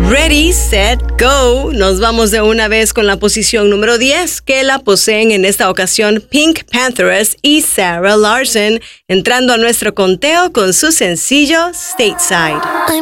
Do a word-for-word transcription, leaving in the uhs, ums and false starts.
Ready, set, go. Nos vamos de una vez con la posición número diez, que la poseen en esta ocasión Pink Panthers y Sarah Larson, entrando a nuestro conteo con su sencillo Stateside.